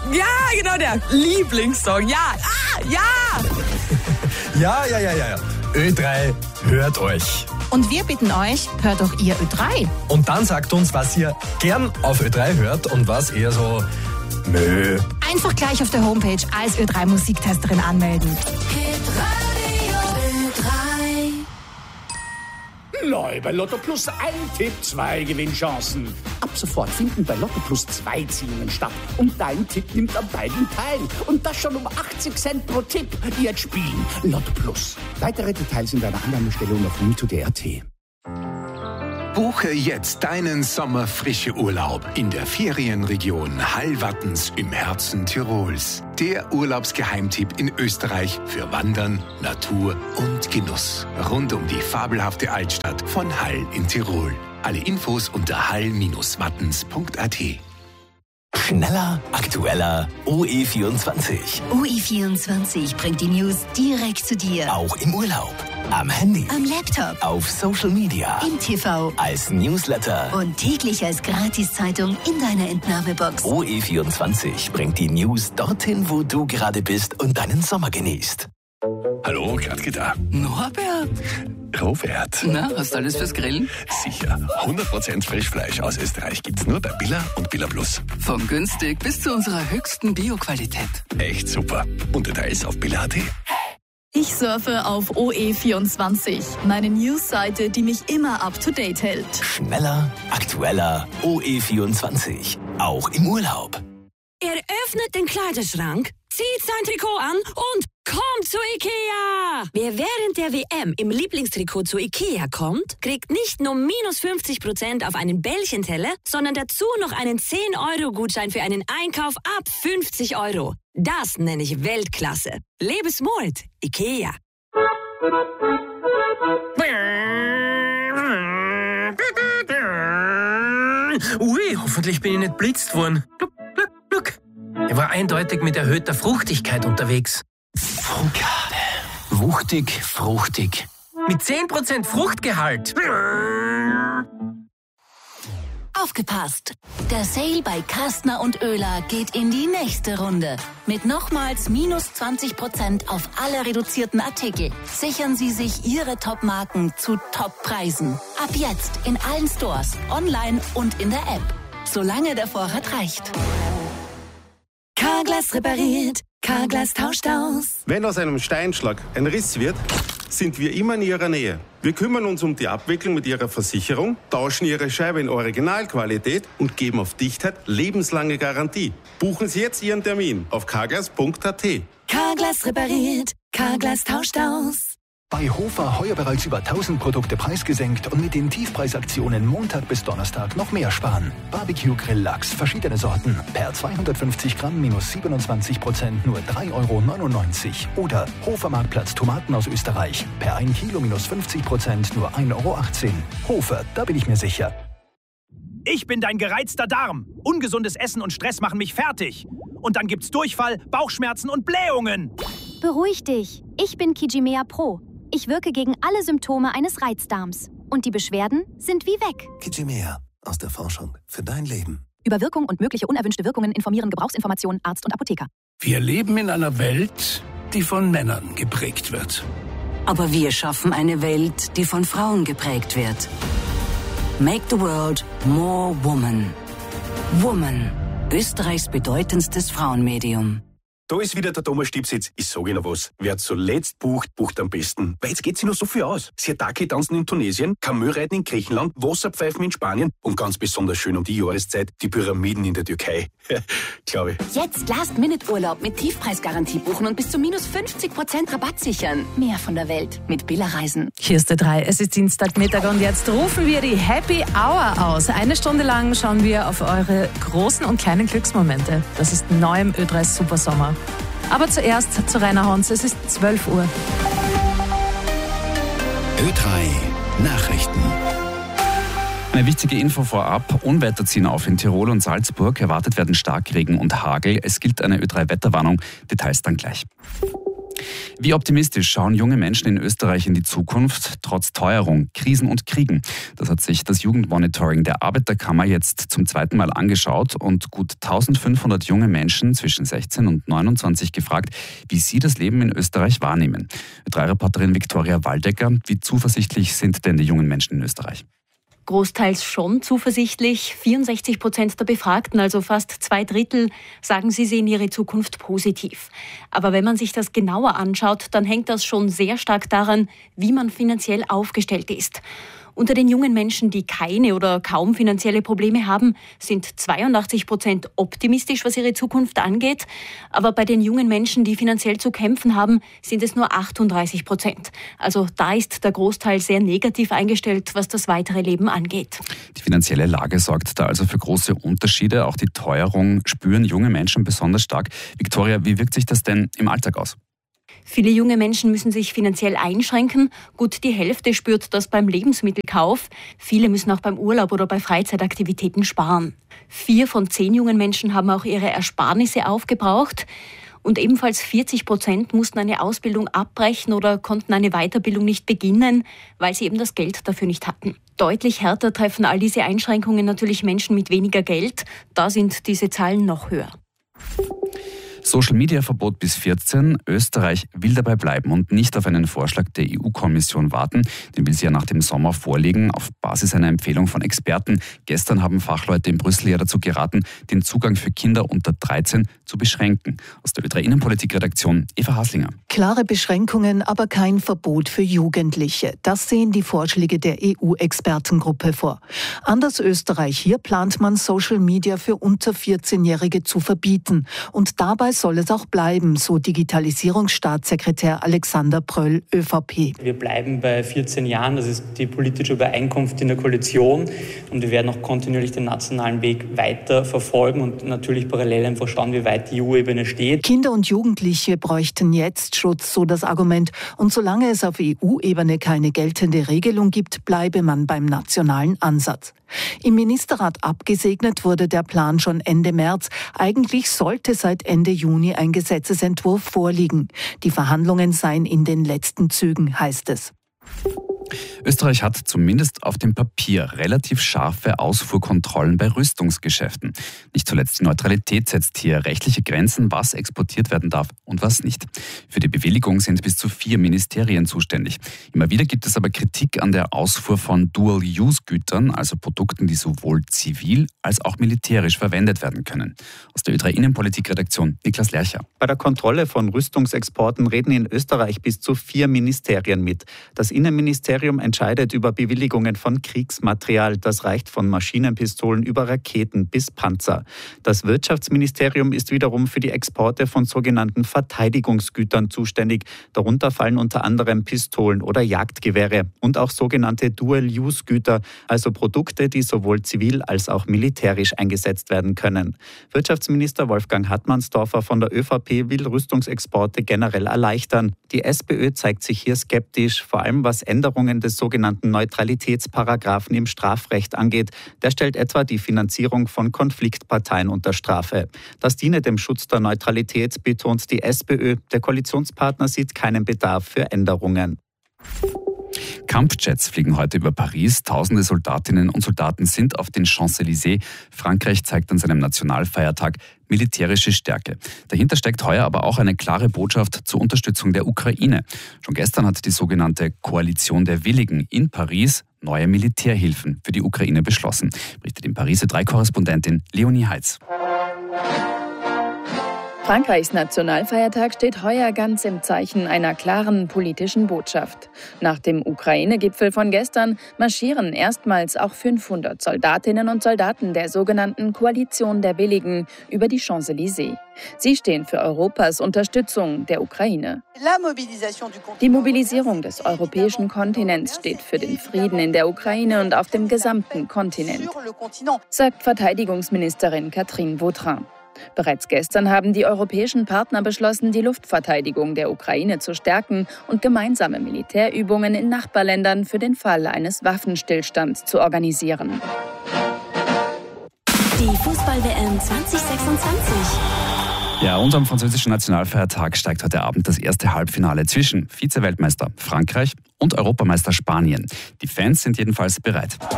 Ja, genau der Lieblingssong. Ja. Ja. Ö3 hört euch. Und wir bitten euch, hört doch ihr Ö3. Und dann sagt uns, was ihr gern auf Ö3 hört und was eher so Nö. Einfach gleich auf der Homepage als Ö3 Musiktesterin anmelden. Neu bei Lotto Plus ein Tipp, 2 Gewinnchancen. Ab sofort finden bei Lotto Plus 2 Ziehungen statt. Und dein Tipp nimmt an beiden teil. Und das schon um 80 Cent pro Tipp. Jetzt spielen. Lotto Plus. Weitere Details in deiner Annahmestellung auf winto.at. Buche jetzt deinen Sommerfrische-Urlaub in der Ferienregion Hallwattens im Herzen Tirols. Der Urlaubsgeheimtipp in Österreich für Wandern, Natur und Genuss. Rund um die fabelhafte Altstadt von Hall in Tirol. Alle Infos unter hall-wattens.at. Schneller, aktueller, OE24. OE24 bringt die News direkt zu dir. Auch im Urlaub, am Handy, Am Laptop, auf Social Media, im TV als Newsletter. und täglich als Gratiszeitung in deiner Entnahmebox. OE24 bringt die News dorthin, wo du gerade bist und deinen Sommer genießt. Hallo, Gladke da. Norbert, Robert. na, hast du alles fürs Grillen? Sicher. 100% Frischfleisch aus Österreich gibt's nur bei Billa und Billa Plus. Von günstig bis zu unserer höchsten Bioqualität. Echt super. Und Details auf billa.at. Ich surfe auf OE24, meine Newsseite, die mich immer up to date hält. Schneller, aktueller, OE24. Auch im Urlaub. Er öffnet den Kleiderschrank, zieht sein Trikot an und kommt zu Ikea. Wer während der WM im Lieblingstrikot zu Ikea kommt, kriegt nicht nur minus 50% auf einen Bällchenteller, sondern dazu noch einen 10-Euro-Gutschein für einen Einkauf ab 50 Euro. Das nenne ich Weltklasse. Lebe smart, Ikea. Ui, hoffentlich bin ich nicht blitzt worden. Look. Er war eindeutig mit erhöhter Fruchtigkeit unterwegs. Frucade. Wuchtig, fruchtig. Mit 10% Fruchtgehalt. Aufgepasst! Der Sale bei Kastner und Oehler geht in die nächste Runde. Mit nochmals minus 20% auf alle reduzierten Artikel. Sichern Sie sich Ihre Top-Marken zu Top-Preisen. Ab jetzt in allen Stores, online und in der App. Solange der Vorrat reicht. Carglass repariert, Carglass tauscht aus. Wenn aus einem Steinschlag ein Riss wird, sind wir immer in Ihrer Nähe. Wir kümmern uns um die Abwicklung mit Ihrer Versicherung, tauschen Ihre Scheibe in Originalqualität und geben auf Dichtheit lebenslange Garantie. Buchen Sie jetzt Ihren Termin auf carglass.at. Carglass repariert, Carglass tauscht aus. Bei Hofer heuer bereits über 1000 Produkte preisgesenkt und mit den Tiefpreisaktionen Montag bis Donnerstag noch mehr sparen. Barbecue Grill Lachs, verschiedene Sorten. Per 250 Gramm minus 27% nur 3,99 Euro. Oder Hofer Marktplatz Tomaten aus Österreich. Per 1 Kilo minus 50% nur 1,18 Euro. Hofer, da bin ich mir sicher. Ich bin dein gereizter Darm. Ungesundes Essen und Stress machen mich fertig. Und dann gibt's Durchfall, Bauchschmerzen und Blähungen. Beruhig dich. Ich bin Kijimea Pro. Ich wirke gegen alle Symptome eines Reizdarms. Und die Beschwerden sind wie weg. Kijimea. Aus der Forschung für dein Leben. Über Wirkung und mögliche unerwünschte Wirkungen informieren Gebrauchsinformationen Arzt und Apotheker. Wir leben in einer Welt, die von Männern geprägt wird. Aber wir schaffen eine Welt, die von Frauen geprägt wird. Make the world more woman. Woman. Österreichs bedeutendstes Frauenmedium. Da ist wieder der Thomas Stiebsitz. Ich sage Ihnen was. Wer zuletzt bucht, bucht am besten. Weil jetzt geht sich noch so viel aus. Sirtaki tanzen in Tunesien, Kamelreiten in Griechenland, Wasserpfeifen in Spanien und ganz besonders schön um die Jahreszeit die Pyramiden in der Türkei. Glaube ich. Jetzt Last-Minute-Urlaub mit Tiefpreisgarantie buchen und bis zu minus 50% Rabatt sichern. Mehr von der Welt mit Billa Reisen. Hier ist der 3. Es ist Dienstagmittag und jetzt rufen wir die Happy Hour aus. 1 Stunde lang schauen wir auf eure großen und kleinen Glücksmomente. Das ist neu im Ö3 Supersommer. Aber zuerst zu Rainer Honz. Es ist 12 Uhr. Ö3 Nachrichten. Eine wichtige Info vorab. Unwetter ziehen auf in Tirol und Salzburg. Erwartet werden Starkregen und Hagel. Es gilt eine Ö3-Wetterwarnung. Details dann gleich. Wie optimistisch schauen junge Menschen in Österreich in die Zukunft, trotz Teuerung, Krisen und Kriegen? Das hat sich das Jugendmonitoring der Arbeiterkammer jetzt zum zweiten Mal angeschaut und gut 1500 junge Menschen zwischen 16 und 29 gefragt, wie sie das Leben in Österreich wahrnehmen. Ö3-Reporterin Viktoria Waldecker, wie zuversichtlich sind denn die jungen Menschen in Österreich? Großteils schon zuversichtlich. 64% der Befragten, also fast 2/3, sagen, sie sehen ihre Zukunft positiv. Aber wenn man sich das genauer anschaut, dann hängt das schon sehr stark daran, wie man finanziell aufgestellt ist. Unter den jungen Menschen, die keine oder kaum finanzielle Probleme haben, sind 82% optimistisch, was ihre Zukunft angeht. Aber bei den jungen Menschen, die finanziell zu kämpfen haben, sind es nur 38%. Also da ist der Großteil sehr negativ eingestellt, was das weitere Leben angeht. Die finanzielle Lage sorgt da also für große Unterschiede. Auch die Teuerung spüren junge Menschen besonders stark. Viktoria, wie wirkt sich das denn im Alltag aus? Viele junge Menschen müssen sich finanziell einschränken. Gut die Hälfte spürt das beim Lebensmittelkauf. Viele müssen auch beim Urlaub oder bei Freizeitaktivitäten sparen. 4 von 10 jungen Menschen haben auch ihre Ersparnisse aufgebraucht. Und ebenfalls 40% mussten eine Ausbildung abbrechen oder konnten eine Weiterbildung nicht beginnen, weil sie eben das Geld dafür nicht hatten. Deutlich härter treffen all diese Einschränkungen natürlich Menschen mit weniger Geld. Da sind diese Zahlen noch höher. Social-Media-Verbot bis 14. Österreich will dabei bleiben und nicht auf einen Vorschlag der EU-Kommission warten. Den will sie ja nach dem Sommer vorlegen, auf Basis einer Empfehlung von Experten. Gestern haben Fachleute in Brüssel ja dazu geraten, den Zugang für Kinder unter 13 zu beschränken. Aus der Ö3 Innenpolitik-Redaktion Eva Haslinger. Klare Beschränkungen, aber kein Verbot für Jugendliche. Das sehen die Vorschläge der EU-Expertengruppe vor. Anders Österreich, hier plant man Social Media für unter 14-Jährige zu verbieten. Und dabei soll es auch bleiben, so Digitalisierungsstaatssekretär Alexander Pröll, ÖVP. Wir bleiben bei 14 Jahren, das ist die politische Übereinkunft in der Koalition. Und wir werden auch kontinuierlich den nationalen Weg weiter verfolgen und natürlich parallel einfach schauen, wie weit die EU-Ebene steht. Kinder und Jugendliche bräuchten jetzt Schutz, so das Argument. Und solange es auf EU-Ebene keine geltende Regelung gibt, bleibe man beim nationalen Ansatz. Im Ministerrat abgesegnet wurde der Plan schon Ende März. Eigentlich sollte seit Ende Juni ein Gesetzesentwurf vorliegen. Die Verhandlungen seien in den letzten Zügen, heißt es. Österreich hat zumindest auf dem Papier relativ scharfe Ausfuhrkontrollen bei Rüstungsgeschäften. Nicht zuletzt die Neutralität setzt hier rechtliche Grenzen, was exportiert werden darf und was nicht. Für die Bewilligung sind bis zu 4 Ministerien zuständig. Immer wieder gibt es aber Kritik an der Ausfuhr von Dual-Use-Gütern, also Produkten, die sowohl zivil als auch militärisch verwendet werden können. Aus der Ö3 Innenpolitik-Redaktion Niklas Lercher. Bei der Kontrolle von Rüstungsexporten reden in Österreich bis zu 4 Ministerien mit. Das Innenministerium entscheidet über Bewilligungen von Kriegsmaterial. Das reicht von Maschinenpistolen über Raketen bis Panzer. Das Wirtschaftsministerium ist wiederum für die Exporte von sogenannten Verteidigungsgütern zuständig. Darunter fallen unter anderem Pistolen oder Jagdgewehre und auch sogenannte Dual-Use-Güter, also Produkte, die sowohl zivil als auch militärisch eingesetzt werden können. Wirtschaftsminister Wolfgang Hartmannsdorfer von der ÖVP will Rüstungsexporte generell erleichtern. Die SPÖ zeigt sich hier skeptisch, vor allem was Änderungen des sogenannten Neutralitätsparagraphen im Strafrecht angeht. Der stellt etwa die Finanzierung von Konfliktparteien unter Strafe. Das diene dem Schutz der Neutralität, betont die SPÖ. Der Koalitionspartner sieht keinen Bedarf für Änderungen. Kampfjets fliegen heute über Paris. Tausende Soldatinnen und Soldaten sind auf den Champs-Élysées. Frankreich zeigt an seinem Nationalfeiertag militärische Stärke. Dahinter steckt heuer aber auch eine klare Botschaft zur Unterstützung der Ukraine. Schon gestern hat die sogenannte Koalition der Willigen in Paris neue Militärhilfen für die Ukraine beschlossen, berichtet in Paris Ö3-Korrespondentin Leonie Heitz. Frankreichs Nationalfeiertag steht heuer ganz im Zeichen einer klaren politischen Botschaft. Nach dem Ukraine-Gipfel von gestern marschieren erstmals auch 500 Soldatinnen und Soldaten der sogenannten Koalition der Willigen über die Champs-Élysées. Sie stehen für Europas Unterstützung der Ukraine. Die Mobilisierung des europäischen Kontinents steht für den Frieden in der Ukraine und auf dem gesamten Kontinent, sagt Verteidigungsministerin Catherine Vautrin. Bereits gestern haben die europäischen Partner beschlossen, die Luftverteidigung der Ukraine zu stärken und gemeinsame Militärübungen in Nachbarländern für den Fall eines Waffenstillstands zu organisieren. Die Fußball-WM 2026. Ja, und am französischen Nationalfeiertag steigt heute Abend das erste Halbfinale zwischen Vize-Weltmeister Frankreich und Europameister Spanien. Die Fans sind jedenfalls bereit.